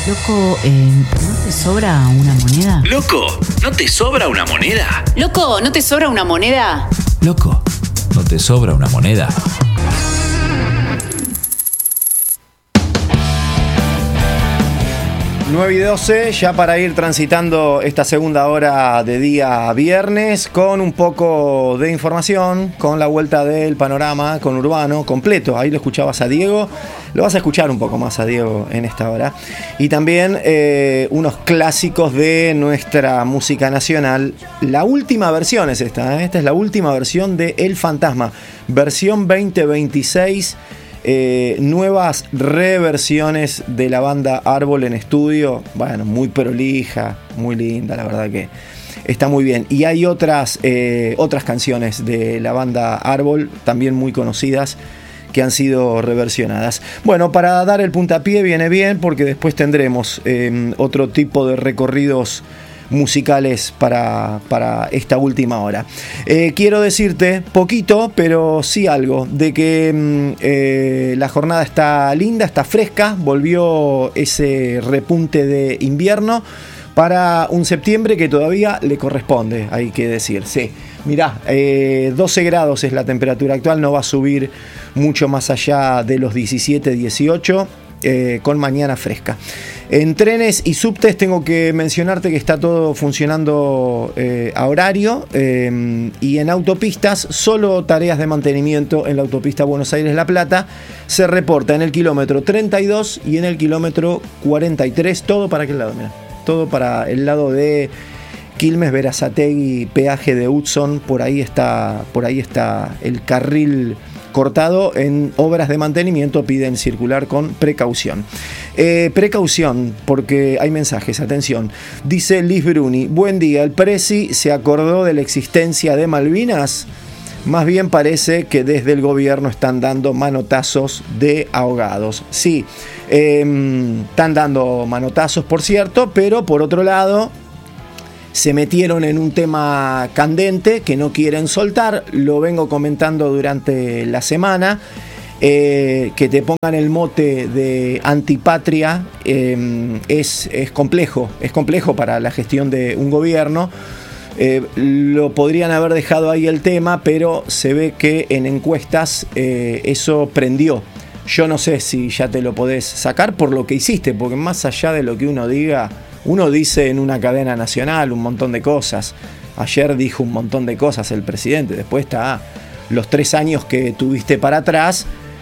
Loco, ¿no te sobra una moneda? Loco, ¿no te sobra una moneda? Loco, ¿no te sobra una moneda? Loco, ¿no te sobra una moneda? 9:12, ya para ir transitando esta segunda hora de día viernes con un poco de información, con la vuelta del panorama con Urbano completo. Ahí lo escuchabas a Diego, lo vas a escuchar un poco más a Diego en esta hora. Y también unos clásicos de nuestra música nacional. La última versión es esta es la última versión de El Fantasma, versión 2026. Nuevas reversiones de la banda Árbol en estudio, bueno, muy prolija, muy linda, la verdad que está muy bien. Y hay otras canciones de la banda Árbol, también muy conocidas, que han sido reversionadas. Bueno, para dar el puntapié viene bien, porque después tendremos otro tipo de recorridos musicales para esta última hora. Quiero decirte poquito, pero sí algo, de que la jornada está linda, está fresca, volvió ese repunte de invierno para un septiembre que todavía le corresponde, hay que decir. Sí, mirá, 12 grados es la temperatura actual, no va a subir mucho más allá de los 17, 18, con mañana fresca. En trenes y subtes tengo que mencionarte que está todo funcionando a horario, y en autopistas solo tareas de mantenimiento en la autopista Buenos Aires-La Plata. Se reporta en el kilómetro 32 y en el kilómetro 43, todo para aquel lado, mira, todo para el lado de Quilmes, Berazategui, peaje de Hudson, por ahí está el carril cortado en obras de mantenimiento. Piden circular con precaución. Precaución, porque hay mensajes, atención. Dice Liz Bruni: buen día, el Presi se acordó de la existencia de Malvinas. Más bien parece que desde el gobierno están dando manotazos de ahogados. Sí, están dando manotazos, por cierto, pero por otro lado se metieron en un tema candente que no quieren soltar. Lo vengo comentando durante la semana. Que te pongan el mote de antipatria es complejo para la gestión de un gobierno. Lo podrían haber dejado ahí el tema, pero se ve que en encuestas eso prendió. Yo no sé si ya te lo podés sacar por lo que hiciste, porque más allá de lo que uno diga, uno dice en una cadena nacional un montón de cosas. Ayer dijo un montón de cosas el presidente, después está los 3 años que tuviste para atrás,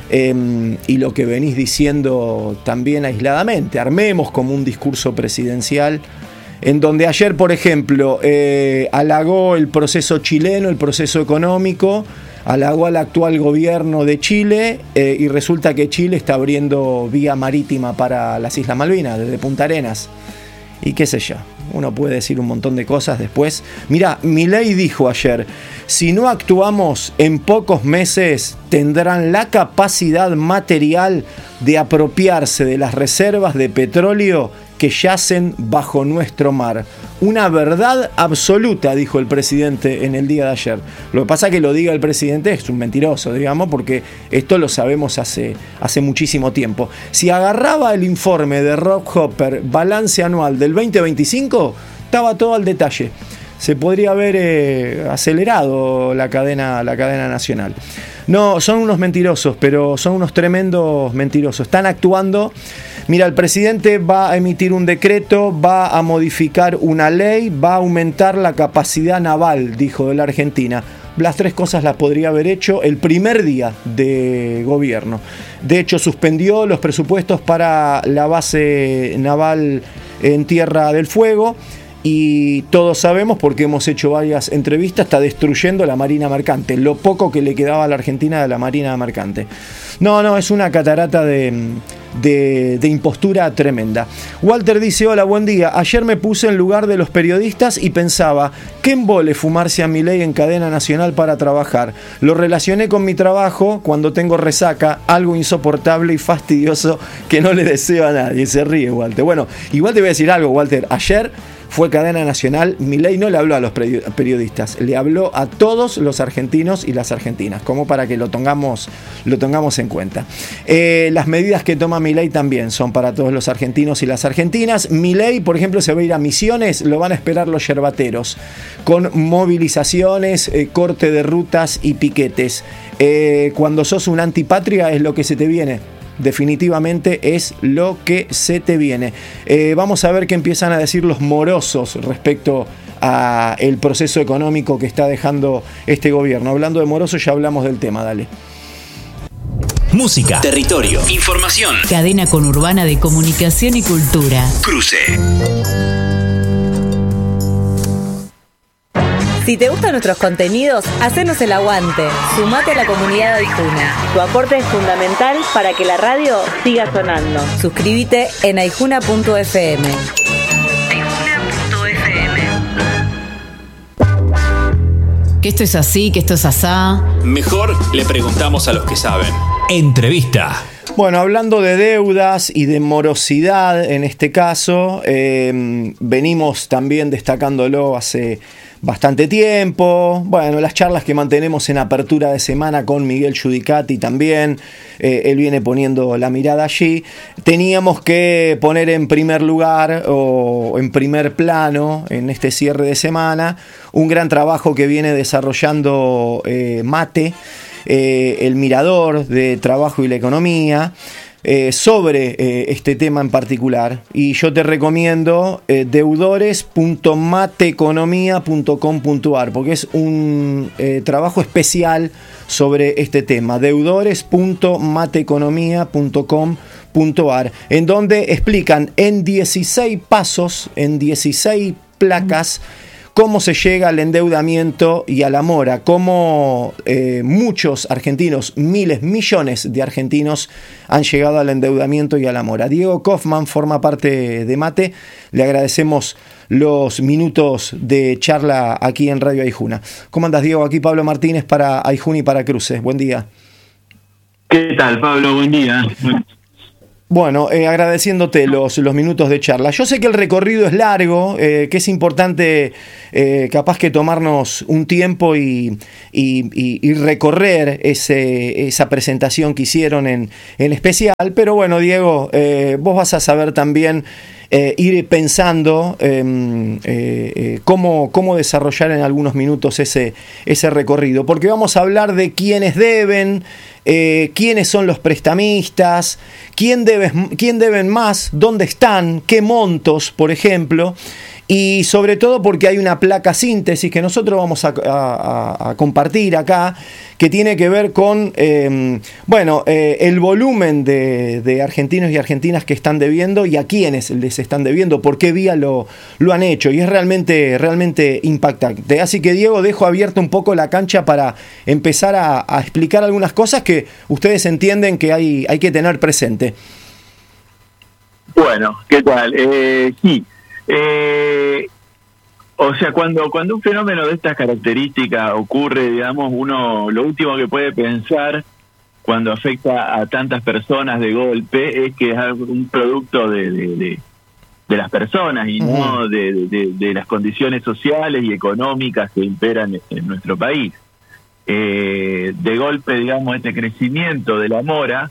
y lo que venís diciendo también aisladamente. Armemos como un discurso presidencial en donde ayer, por ejemplo, halagó el proceso chileno, el proceso económico, halagó al actual gobierno de Chile, y resulta que Chile está abriendo vía marítima para las Islas Malvinas, desde Punta Arenas. Y qué sé yo, uno puede decir un montón de cosas después. Mirá, Milei dijo ayer: si no actuamos en pocos meses, tendrán la capacidad material de apropiarse de las reservas de petróleo que yacen bajo nuestro mar. Una verdad absoluta, dijo el presidente en el día de ayer. Lo que pasa es que lo diga el presidente es un mentiroso, digamos, porque esto lo sabemos hace muchísimo tiempo. Si agarraba el informe de Rob Hopper, balance anual del 2025, estaba todo al detalle. Se podría haber acelerado la cadena nacional. No, son unos mentirosos, pero son unos tremendos mentirosos. Están actuando. Mira, el presidente va a emitir un decreto, va a modificar una ley, va a aumentar la capacidad naval, dijo, de la Argentina. Las 3 cosas las podría haber hecho el primer día de gobierno. De hecho, suspendió los presupuestos para la base naval en Tierra del Fuego. Y todos sabemos, porque hemos hecho varias entrevistas, está destruyendo la Marina Mercante, lo poco que le quedaba a la Argentina de la Marina Mercante. No, es una catarata de impostura tremenda. Walter dice: hola, buen día. Ayer me puse en lugar de los periodistas y pensaba, ¿qué embole fumarse a Milei en cadena nacional para trabajar? Lo relacioné con mi trabajo cuando tengo resaca, algo insoportable y fastidioso que no le deseo a nadie. Se ríe Walter. Bueno, igual te voy a decir algo, Walter. Ayer fue cadena nacional. Milei no le habló a los periodistas, le habló a todos los argentinos y las argentinas, como para que lo tengamos en cuenta. Las medidas que toma Milei también son para todos los argentinos y las argentinas. Milei, por ejemplo, se va a ir a Misiones, lo van a esperar los yerbateros, con movilizaciones, corte de rutas y piquetes. Cuando sos un antipatria es lo que se te viene. Definitivamente es lo que se te viene. Vamos a ver qué empiezan a decir los morosos respecto a el proceso económico que está dejando este gobierno. Hablando de morosos, ya hablamos del tema, dale. Música, territorio, información. Cadena conurbana de comunicación y cultura. Cruce. Si te gustan nuestros contenidos, hacenos el aguante. Sumate a la comunidad de Aijuna. Tu aporte es fundamental para que la radio siga sonando. Suscríbete en aijuna.fm. Que esto es así, que esto es asá. Mejor le preguntamos a los que saben. Entrevista. Bueno, hablando de deudas y de morosidad en este caso, venimos también destacándolo hace bastante tiempo. Bueno, las charlas que mantenemos en apertura de semana con Miguel Giudicati también, él viene poniendo la mirada allí. Teníamos que poner en primer lugar o en primer plano en este cierre de semana un gran trabajo que viene desarrollando Mate, el Mirador de Trabajo y la Economía, sobre este tema en particular. Y yo te recomiendo deudores.mateeconomia.com.ar, porque es un trabajo especial sobre este tema. deudores.mateeconomia.com.ar, en donde explican en 16 pasos, en 16 placas, cómo se llega al endeudamiento y a la mora, cómo muchos argentinos, miles, millones de argentinos han llegado al endeudamiento y a la mora. Diego Kaufman forma parte de Mate, le agradecemos los minutos de charla aquí en Radio Aijuna. ¿Cómo andas, Diego? Aquí Pablo Martínez para Aijuna y para Cruces. Buen día. ¿Qué tal, Pablo? Buen día. Bueno, agradeciéndote los minutos de charla. Yo sé que el recorrido es largo, que es importante capaz que tomarnos un tiempo y recorrer esa presentación que hicieron en especial, pero bueno, Diego, vos vas a saber también ir pensando cómo desarrollar en algunos minutos ese recorrido, porque vamos a hablar de quiénes deben, quiénes son los prestamistas, quién deben más, dónde están, qué montos, por ejemplo, y sobre todo porque hay una placa síntesis que nosotros vamos a compartir acá, que tiene que ver con el volumen de argentinos y argentinas que están debiendo y a quiénes les están debiendo, por qué vía lo han hecho, y es realmente impactante. Así que, Diego, dejo abierta un poco la cancha para empezar a explicar algunas cosas que ustedes entienden que hay que tener presente. Bueno, ¿qué tal? Sí. O sea, cuando un fenómeno de estas características ocurre, digamos, uno lo último que puede pensar cuando afecta a tantas personas de golpe es que es un producto de las personas y no de las condiciones sociales y económicas que imperan en nuestro país. De golpe, digamos, este crecimiento de la mora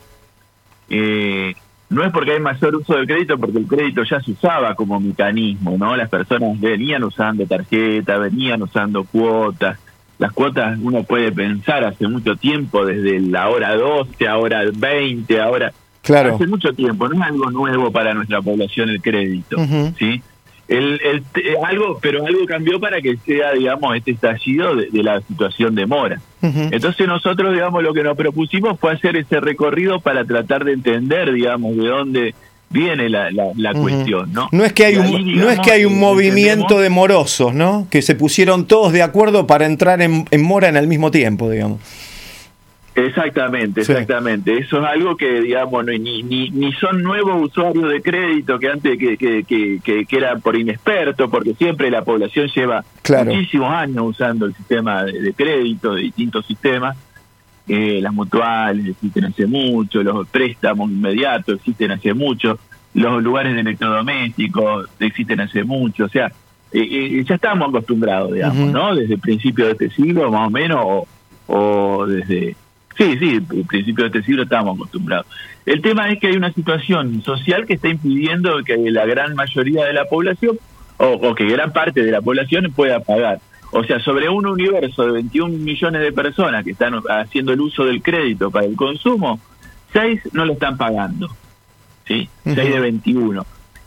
no es porque hay mayor uso del crédito, porque el crédito ya se usaba como mecanismo, ¿no? Las personas venían usando tarjeta, venían usando cuotas. Las cuotas uno puede pensar hace mucho tiempo, desde la hora 12, ahora 20, ahora... Claro. Hace mucho tiempo, no es algo nuevo para nuestra población el crédito, ¿sí? Algo cambió para que sea, digamos, este estallido de la situación de mora. Entonces nosotros, digamos, lo que nos propusimos fue hacer ese recorrido para tratar de entender, digamos, de dónde viene la cuestión, ¿no? No es que hay un movimiento de morosos, ¿no? Que se pusieron todos de acuerdo para entrar en mora en el mismo tiempo, digamos. Exactamente. Eso es algo que, digamos, ni son nuevos usuarios de crédito que antes que eran por inexpertos, porque siempre la población lleva muchísimos años usando el sistema de crédito, de distintos sistemas. Las mutuales existen hace mucho, los préstamos inmediatos existen hace mucho, los lugares de electrodomésticos existen hace mucho. O sea, ya estamos acostumbrados, digamos, ¿no? Desde el principio de este siglo, más o menos, o desde... Sí, el principio de este siglo estábamos acostumbrados. El tema es que hay una situación social que está impidiendo que la gran mayoría de la población, o que gran parte de la población pueda pagar. O sea, sobre un universo de 21 millones de personas que están haciendo el uso del crédito para el consumo, 6 no lo están pagando, ¿sí? 6 de 21.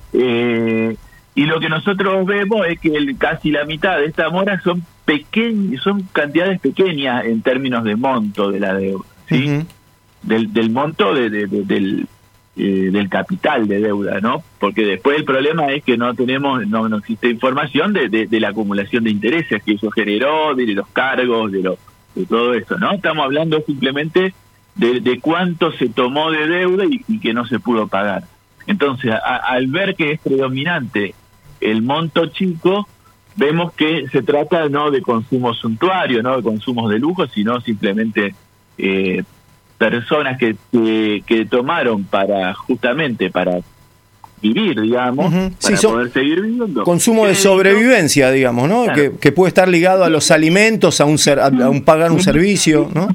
Y lo que nosotros vemos es que casi la mitad de esta mora son cantidades pequeñas en términos de monto de la deuda, ¿sí? Del monto del capital de deuda, ¿no? Porque después el problema es que no existe información de la acumulación de intereses que eso generó, de los cargos, de todo eso, ¿no? Estamos hablando simplemente de cuánto se tomó de deuda y que no se pudo pagar. Entonces, al ver que es predominante el monto chico, vemos que se trata no de consumo suntuario, no de consumos de lujo, sino simplemente personas que tomaron justamente para vivir, digamos, para poder seguir viviendo. Consumo de sobrevivencia, digamos, ¿no? Claro. Que puede estar ligado a los alimentos, a un pagar un servicio, ¿no?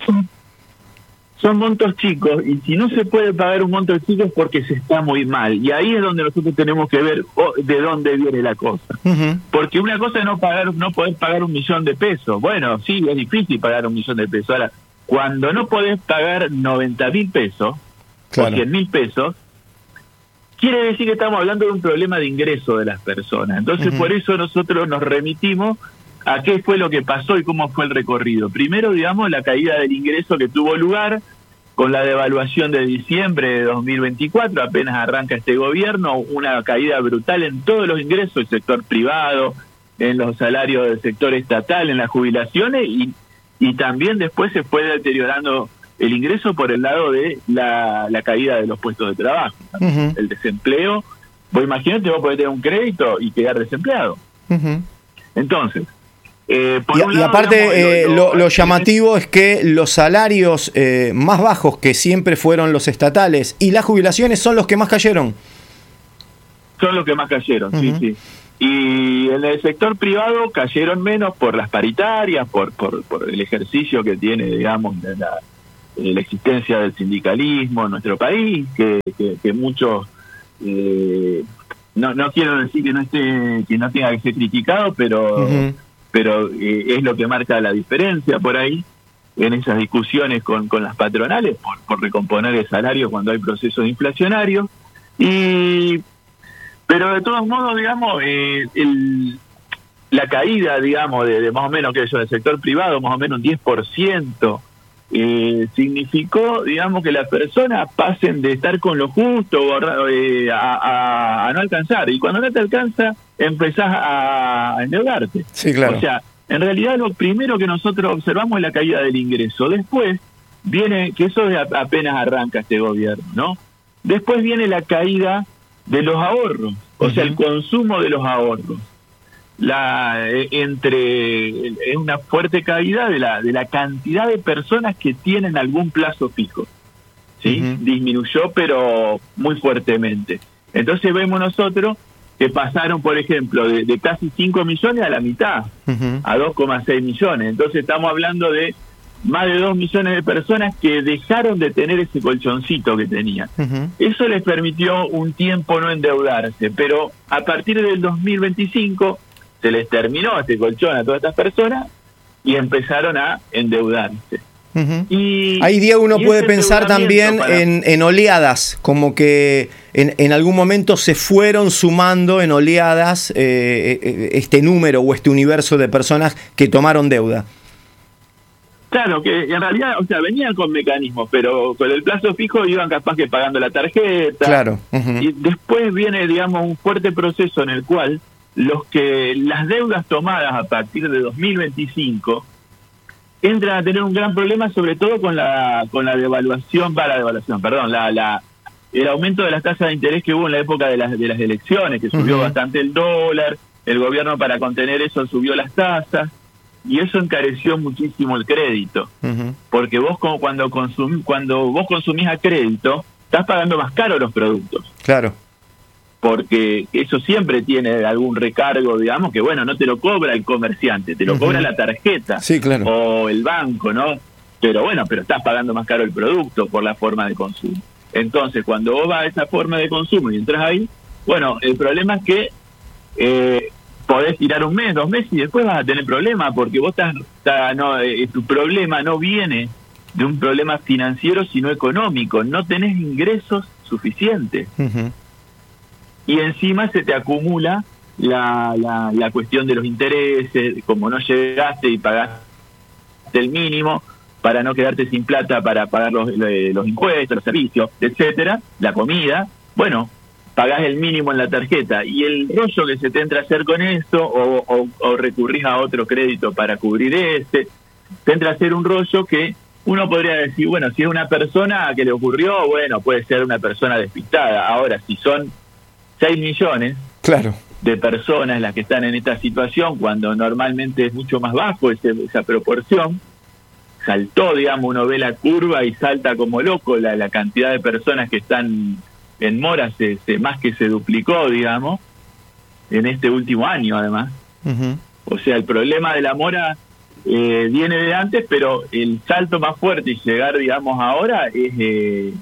Son montos chicos, y si no se puede pagar un monto chico es porque se está muy mal. Y ahí es donde nosotros tenemos que ver de dónde viene la cosa. Porque una cosa es no poder pagar 1 millón de pesos. Bueno, sí, es difícil pagar 1 millón de pesos. Ahora, cuando no podés pagar 90.000 pesos, claro, o 100.000 pesos, quiere decir que estamos hablando de un problema de ingreso de las personas. Entonces, por eso nosotros nos remitimos a qué fue lo que pasó y cómo fue el recorrido. Primero, digamos, la caída del ingreso que tuvo lugar con la devaluación de diciembre de 2024, apenas arranca este gobierno, una caída brutal en todos los ingresos del sector privado, en los salarios del sector estatal, en las jubilaciones, y también después se fue deteriorando el ingreso por el lado de la caída de los puestos de trabajo. El desempleo, vos imagínate, vos podés tener un crédito y quedar desempleado. Entonces, y aparte, lo llamativo es que los salarios más bajos, que siempre fueron los estatales, y las jubilaciones son los que más cayeron. Son los que más cayeron, sí. Y en el sector privado cayeron menos por las paritarias, por el ejercicio que tiene, digamos, la existencia del sindicalismo en nuestro país, que muchos... no quiero decir que no tenga que ser criticado, pero es lo que marca la diferencia por ahí en esas discusiones con las patronales por recomponer el salario cuando hay procesos inflacionarios. Pero de todos modos, digamos, la caída, digamos, de más o menos que eso del sector privado, más o menos un 10%, significó, digamos, que las personas pasen de estar con lo justo a no alcanzar. Y cuando no te alcanza, empezás a endeudarte. Sí, claro. O sea, en realidad lo primero que nosotros observamos es la caída del ingreso. Después viene, que eso apenas arranca este gobierno, ¿no? Después viene la caída de los ahorros, o sea, el consumo de los ahorros. Es una fuerte caída de la cantidad de personas que tienen algún plazo fijo, ¿sí? Disminuyó, pero muy fuertemente. Entonces vemos nosotros que pasaron, por ejemplo, de casi 5 millones a la mitad, a 2,6 millones. Entonces estamos hablando de más de 2 millones de personas que dejaron de tener ese colchoncito que tenían. Eso les permitió un tiempo no endeudarse, pero a partir del 2025 se les terminó este colchón a todas estas personas y empezaron a endeudarse. Ahí, Diego, uno puede pensar también en oleadas, como que en algún momento se fueron sumando en oleadas este número o este universo de personas que tomaron deuda. Claro, que en realidad, o sea, venían con mecanismos, pero con el plazo fijo iban capaz que pagando la tarjeta. Claro. Y después viene, digamos, un fuerte proceso en el cual las deudas tomadas a partir de 2025 entran a tener un gran problema, sobre todo con la devaluación, el aumento de las tasas de interés que hubo en la época de las elecciones, que subió bastante el dólar, el gobierno para contener eso subió las tasas, y eso encareció muchísimo el crédito, porque vos cuando vos consumís a crédito, estás pagando más caro los productos. Claro. porque eso siempre tiene algún recargo, digamos, que bueno, no te lo cobra el comerciante, te lo cobra la tarjeta, sí, claro, o el banco, ¿no? Pero bueno, pero estás pagando más caro el producto por la forma de consumo. Entonces, cuando vos vas a esa forma de consumo y entras ahí, bueno, el problema es que podés tirar 1 mes, 2 meses y después vas a tener problemas, porque vos tu problema no viene de un problema financiero, sino económico. No tenés ingresos suficientes. Y encima se te acumula la cuestión de los intereses, como no llegaste y pagaste el mínimo, para no quedarte sin plata para pagar los impuestos, los servicios, etcétera, la comida. Bueno, pagás el mínimo en la tarjeta y el rollo que se te entra a hacer con esto, o recurrís a otro crédito para cubrir te entra a hacer un rollo que uno podría decir, bueno, si es una persona que le ocurrió, bueno, puede ser una persona despistada. Ahora, si son 6 millones claro, de personas las que están en esta situación, cuando normalmente es mucho más bajo esa proporción, saltó, digamos, uno ve la curva y salta como loco la cantidad de personas que están en mora, más que se duplicó, digamos, en este último año, además. O sea, el problema de la mora viene de antes, pero el salto más fuerte y llegar, digamos, ahora es...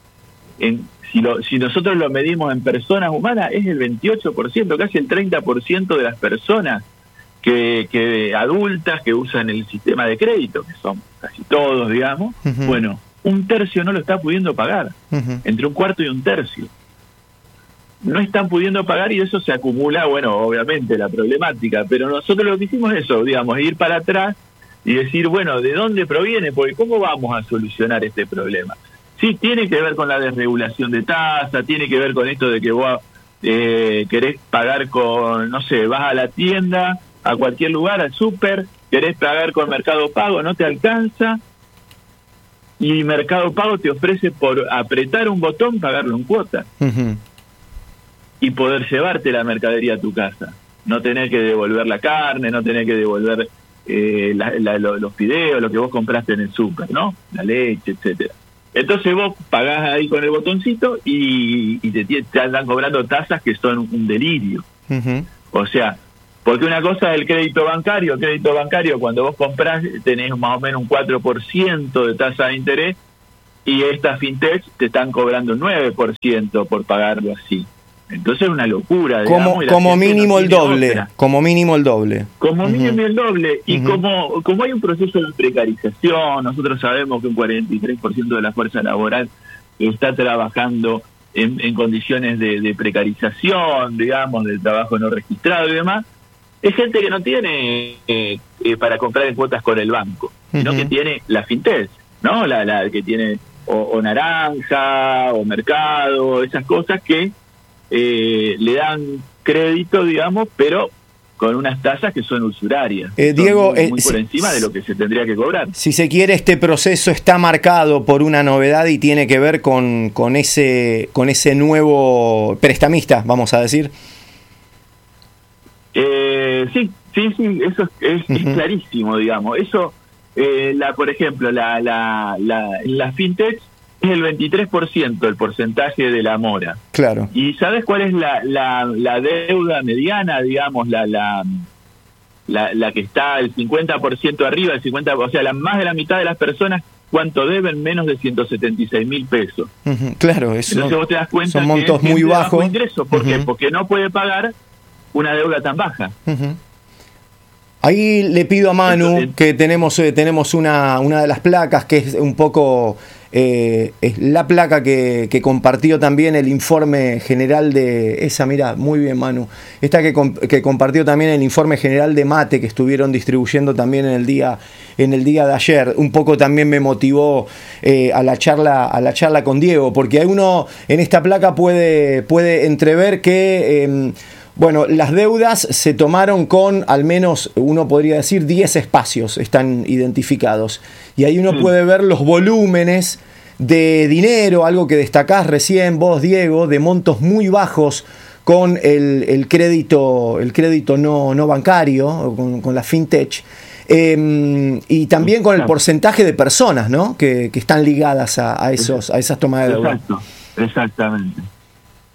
Si nosotros lo medimos en personas humanas, es el 28%, casi el 30% de las personas que adultas que usan el sistema de crédito, que son casi todos, digamos, bueno, 1/3 no lo está pudiendo pagar, entre 1/4 y 1/3. No están pudiendo pagar y eso se acumula, bueno, obviamente la problemática, pero nosotros lo que hicimos es eso, digamos, ir para atrás y decir, bueno, ¿de dónde proviene? Porque ¿cómo vamos a solucionar este problema? Sí, tiene que ver con la desregulación de tasa, tiene que ver con esto de que vos querés pagar con, no sé, vas a la tienda, a cualquier lugar, al súper, querés pagar con Mercado Pago, no te alcanza, y Mercado Pago te ofrece por apretar un botón pagarlo en cuotas y poder llevarte la mercadería a tu casa, no tener que devolver la carne, no tener que devolver los fideos, lo que vos compraste en el súper, ¿no? La leche, etcétera. Entonces vos pagás ahí con el botoncito y te andan cobrando tasas que son un delirio. O sea, porque una cosa es el crédito bancario. El crédito bancario, cuando vos comprás, tenés más o menos un 4% de tasa de interés, y estas fintech te están cobrando un 9% por pagarlo así. Entonces es una locura. Como mínimo el doble. Como mínimo el doble. Como mínimo el doble. Y como hay un proceso de precarización, nosotros sabemos que un 43% de la fuerza laboral está trabajando en condiciones de precarización, digamos, del trabajo no registrado y demás. Es gente que no tiene para comprar en cuotas con el banco, sino que tiene la fintech, ¿no? La que tiene o Naranja, o Mercado, esas cosas que le dan crédito, digamos, pero con unas tasas que son usurarias. Diego, muy por encima de lo que se tendría que cobrar. Si se quiere, este proceso está marcado por una novedad y tiene que ver con ese nuevo prestamista, vamos a decir. Sí, eso es clarísimo, digamos. Eso, por ejemplo, la fintech es el 23% el porcentaje de la mora. Claro. ¿Y sabes cuál es la deuda mediana, digamos, la que está el 50% arriba, el 50%, o sea, más de la mitad de las personas, ¿cuánto deben? Menos de 176.000 pesos. Claro, eso. Entonces vos te das cuenta son montos que muy bajos. Ingreso. ¿Por qué? Porque no puede pagar una deuda tan baja. Ahí le pido a Manu que tenemos una de las placas que es un poco es la placa que compartió también el informe general de esa, mira, muy bien Manu, esta que compartió también el informe general de Mate que estuvieron distribuyendo también en el día de ayer. Un poco también me motivó a la charla con Diego, porque hay uno en esta placa puede entrever que bueno, las deudas se tomaron con, al menos, uno podría decir, 10 espacios están identificados. Y ahí uno puede ver los volúmenes de dinero, algo que destacás recién vos, Diego, de montos muy bajos con el crédito no bancario, con la fintech. Y también con el porcentaje de personas, ¿no? que están ligadas a esas tomas de deuda. Exacto, exactamente.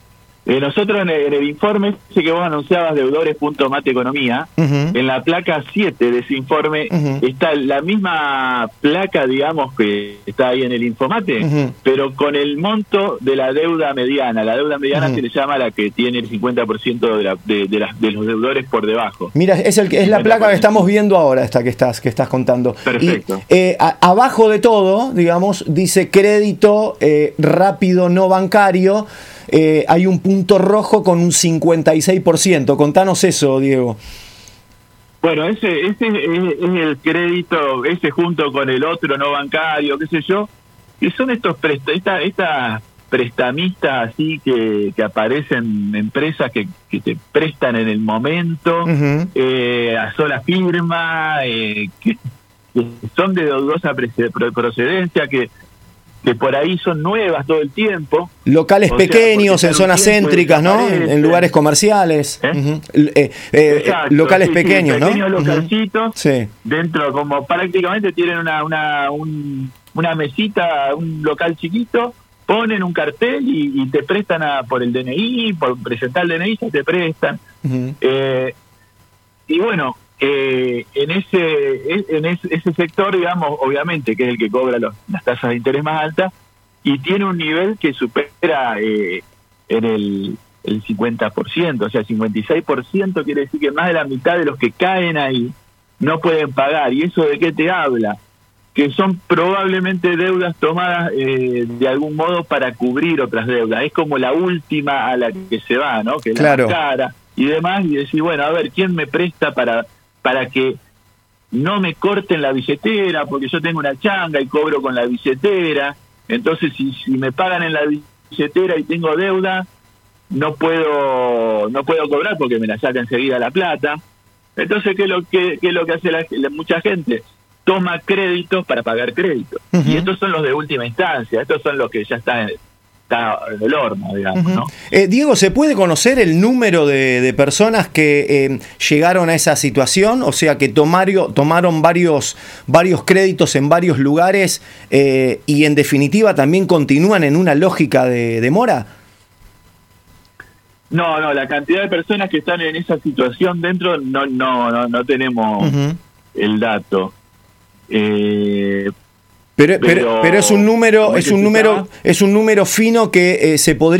Nosotros en el informe ese que vos anunciabas, deudores.mateeconomía, en la placa 7 de ese informe está la misma placa, digamos, que está ahí en el Infomate, pero con el monto de la deuda mediana. La deuda mediana se le llama la que tiene el 50% de los deudores por debajo. Mira, es la placa que estamos viendo ahora, esta que estás contando. Perfecto. Y, abajo de todo, digamos, dice crédito rápido no bancario. Hay un punto rojo con un 56%. Contanos eso, Diego. Bueno, ese es el crédito, ese junto con el otro no bancario, qué sé yo, que son estas prestamistas así que aparecen empresas que te prestan en el momento, a sola firma, que son de dudosa procedencia, que por ahí son nuevas todo el tiempo. Locales pequeños, en zonas céntricas, ¿no? En lugares comerciales. Exacto, locales pequeños, ¿no? Pequeños localcitos, dentro, como prácticamente tienen una mesita, un local chiquito, ponen un cartel y te prestan por el DNI, por presentar el DNI, se te prestan. Y bueno, en ese sector, digamos, obviamente, que es el que cobra las tasas de interés más altas, y tiene un nivel que supera en el 50%, o sea, el 56% quiere decir que más de la mitad de los que caen ahí no pueden pagar. ¿Y eso de qué te habla? Que son probablemente deudas tomadas de algún modo para cubrir otras deudas. Es como la última a la que se va, ¿no? Que es la más cara y demás, y decir, bueno, a ver, ¿quién me presta para que no me corten la billetera? Porque yo tengo una changa y cobro con la billetera. Entonces, si me pagan en la billetera y tengo deuda, no puedo cobrar porque me la saca enseguida la plata. Entonces, ¿qué es lo que hace mucha gente? Toma créditos para pagar créditos. Y estos son los de última instancia, estos son los que ya están en el horno, digamos, ¿no? Diego, ¿se puede conocer el número de personas que llegaron a esa situación? O sea, que tomaron varios créditos en varios lugares y en definitiva también continúan en una lógica de mora. No, la cantidad de personas que están en esa situación dentro no tenemos el dato. Pero es un número fino que se podría